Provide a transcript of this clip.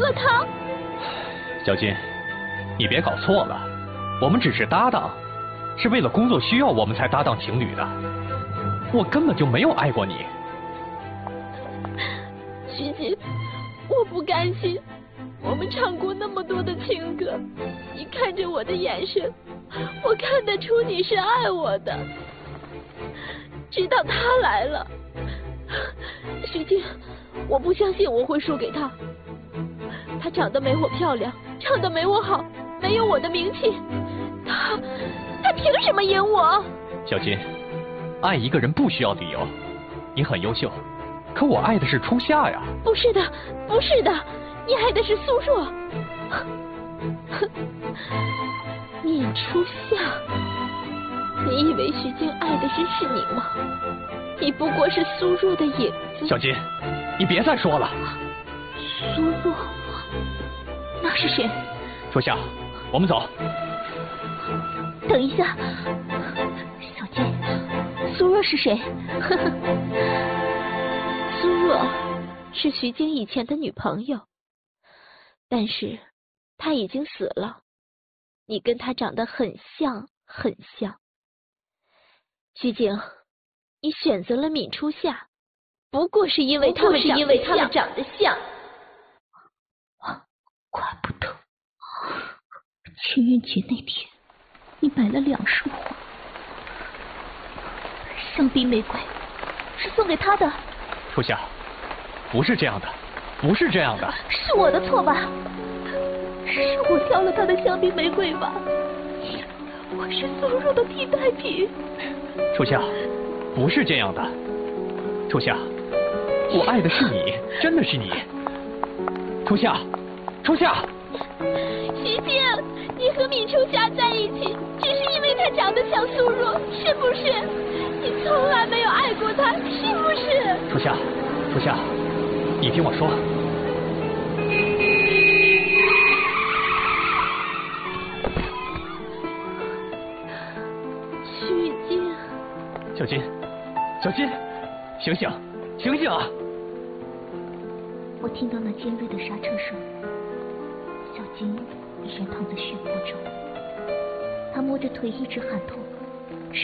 了他。 小金，你别搞错了，我们只是搭档，是为了工作需要我们才搭档情侣的。我根本就没有爱过你。 徐锦，我不甘心。我们唱过那么多的情歌，你看着我的眼神，我看得出你是爱我的。直到他来了，徐静，我不相信我会输给他。他长得没我漂亮，唱得没我好，没有我的名气，他凭什么赢我？ 小金，爱一个人不需要理由。你很优秀，可我爱的是初夏呀。 不是的，不是的。你爱的是苏若，闵初夏，你以为徐静爱的人是你吗？你不过是苏若的影子。 小金，你别再说了。 苏若，那是谁？ 初夏，我们走。 等一下，小金，苏若是谁？苏若是徐静以前的女朋友。但是他已经死了，你跟他长得很像，很像。徐静，你选择了闵初夏，不过是因为他们长得像。 怪不得情人节那天你买了2束花，香槟玫瑰是送给他的。 初夏，不是这样的。不是这样的， 是我的错吧？是我挑了他的香槟玫瑰吧？我是苏若的替代品。 初夏，不是这样的。初夏，我爱的是你，真的是你。初夏，初夏。 徐静，你和闵初夏在一起，只是因为他长得像苏若，是不是？你从来没有爱过他，是不是？ 初夏，初夏。你听我说， 徐静， 小金，小金，醒醒，醒醒啊！ 我听到那尖锐的刹车声，小金依然躺在血泊中，他摸着腿一直喊痛。